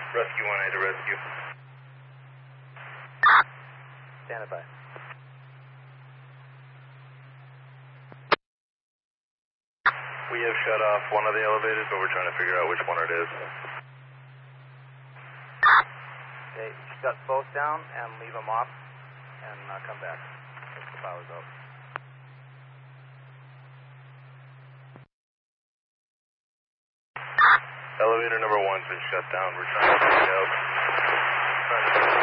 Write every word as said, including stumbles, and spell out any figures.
Rescue one A to rescue. Stand by. We have shut off one of the elevators, but we're trying to figure out which one it is. Okay, shut both down and leave them off and uh, come back if the power's out. Elevator number one's been shut down. We're trying to find out. Trying to